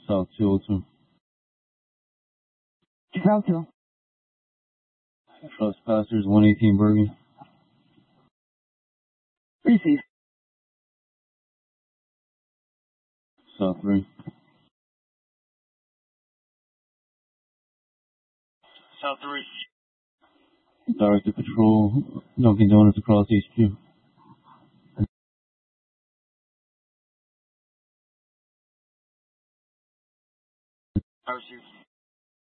South 202. South 2. Trespassers 118 Bergen. Receive. South 3. South 3. Directed patrol, Dunkin' Donuts across HQ. I receive.